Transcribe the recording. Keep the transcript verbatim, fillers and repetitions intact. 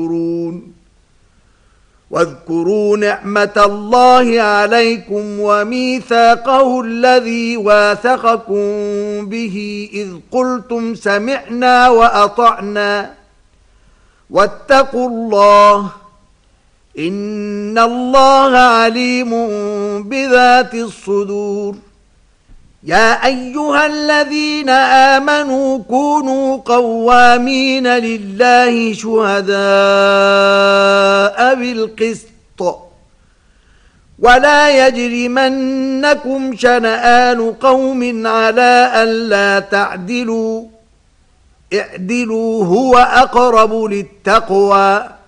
واذكروا نعمة الله عليكم وميثاقه الذي واثقكم به إذ قلتم سمعنا وأطعنا واتقوا الله إن الله عليم بذات الصدور. يا أيها الذين آمنوا كونوا قوامين لله شهداء بالقسط ولا يجرمنكم شنآن قوم على ألا تعدلوا اعدلوا هو أقرب للتقوى